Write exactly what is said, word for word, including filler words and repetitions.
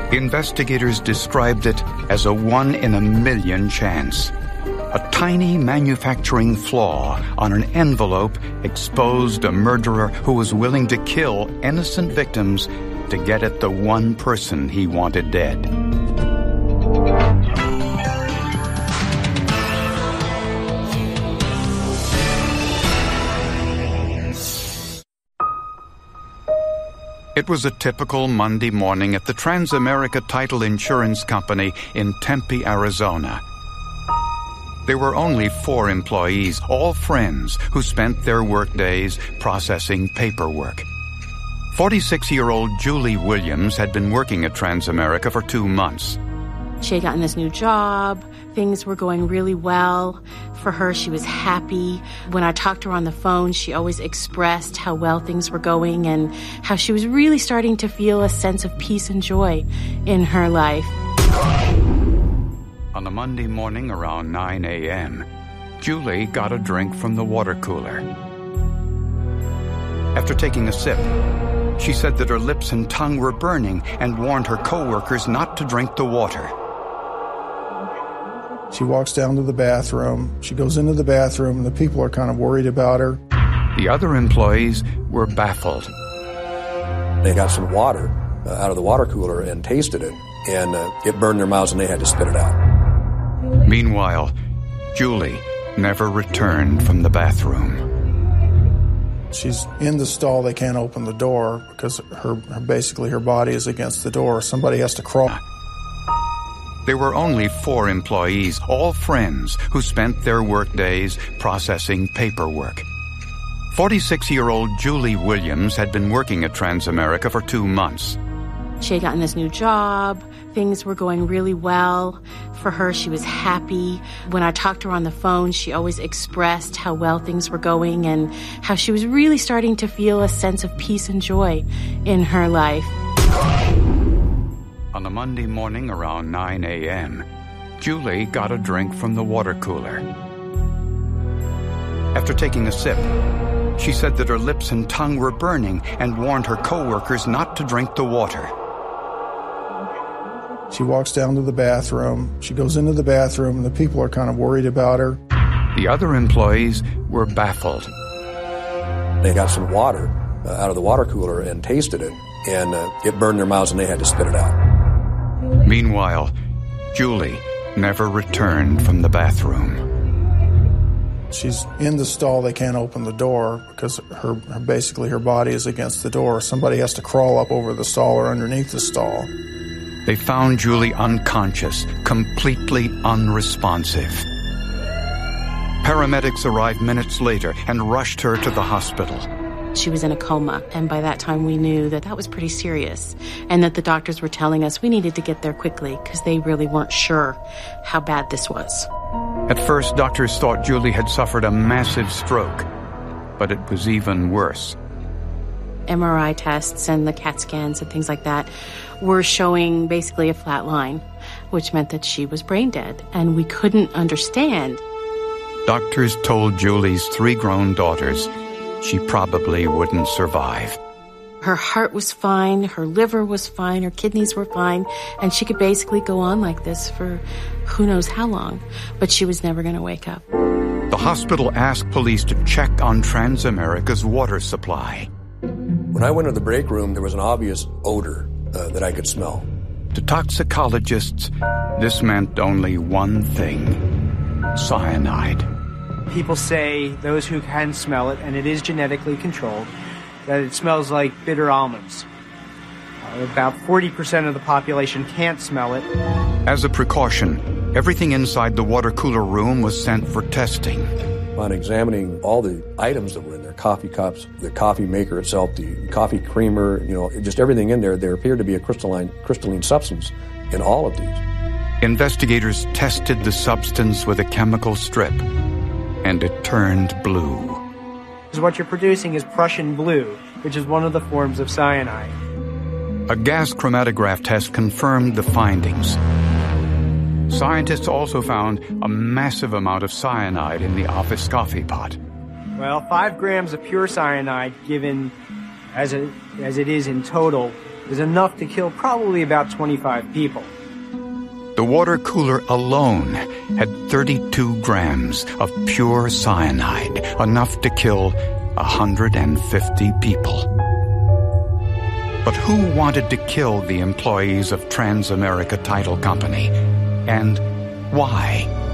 Investigators described it as a one-in-a-million chance. A tiny manufacturing flaw on an envelope exposed a murderer who was willing to kill innocent victims to get at the one person he wanted dead. It was a typical Monday morning at the Transamerica Title Insurance Company in Tempe, Arizona. There were only four employees, all friends, who spent their workdays processing paperwork. forty-six-year-old Julie Williams had been working at Transamerica for two months. She had gotten this new job. Things were going really well. For her, she was happy. When I talked to her on the phone, she always expressed how well things were going and how she was really starting to feel a sense of peace and joy in her life. On a Monday morning around nine a.m., Julie got a drink from the water cooler. After taking a sip, she said that her lips and tongue were burning and warned her co-workers not to drink the water. She walks down to the bathroom. She goes into the bathroom, and the people are kind of worried about her. The other employees were baffled. They got some water uh, out of the water cooler and tasted it, and uh, it burned their mouths, and they had to spit it out. Meanwhile, Julie never returned from the bathroom. She's in the stall. They can't open the door because her, her basically her body is against the door. Somebody has to crawl. There were only four employees, all friends, who spent their workdays processing paperwork. forty-six-year-old Julie Williams had been working at Transamerica for two months. She had gotten this new job. Things were going really well. For her, she was happy. When I talked to her on the phone, she always expressed how well things were going and how she was really starting to feel a sense of peace and joy in her life. On a Monday morning around nine a.m., Julie got a drink from the water cooler. After taking a sip, she said that her lips and tongue were burning and warned her co-workers not to drink the water. She walks down to the bathroom. She goes into the bathroom, and the people are kind of worried about her. The other employees were baffled. They got some water uh, out of the water cooler and tasted it, and uh, it burned their mouths, and they had to spit it out. Meanwhile, Julie never returned from the bathroom. She's in the stall. They can't open the door because her, her basically her body is against the door. Somebody has to crawl up over the stall or underneath the stall. They found Julie unconscious, completely unresponsive. Paramedics arrived minutes later and rushed her to the hospital. She was in a coma, and by that time we knew that that was pretty serious, and that the doctors were telling us we needed to get there quickly because they really weren't sure how bad this was. At first, doctors thought Julie had suffered a massive stroke, but it was even worse. M R I tests and the CAT scans and things like that were showing basically a flat line, which meant that she was brain dead, and we couldn't understand. Doctors told Julie's three grown daughters she probably wouldn't survive. Her heart was fine, her liver was fine, her kidneys were fine, and she could basically go on like this for who knows how long, but she was never going to wake up. The hospital asked police to check on Transamerica's water supply. When I went to the break room, there was an obvious odor uh, that I could smell. To toxicologists, this meant only one thing: cyanide. People say, those who can smell it, and it is genetically controlled, that it smells like bitter almonds. Uh, about forty percent of the population can't smell it. As a precaution, everything inside the water cooler room was sent for testing. On examining all the items that were in there, coffee cups, the coffee maker itself, the coffee creamer, you know, just everything in there, there appeared to be a crystalline, crystalline substance in all of these. Investigators tested the substance with a chemical strip, and it turned blue. So what you're producing is Prussian blue, which is one of the forms of cyanide. A gas chromatograph test confirmed the findings. Scientists also found a massive amount of cyanide in the office coffee pot. Well, five grams of pure cyanide given as, a, as it is in total is enough to kill probably about twenty-five people. The water cooler alone had thirty-two grams of pure cyanide, enough to kill one hundred fifty people. But who wanted to kill the employees of Transamerica Title Company? And why?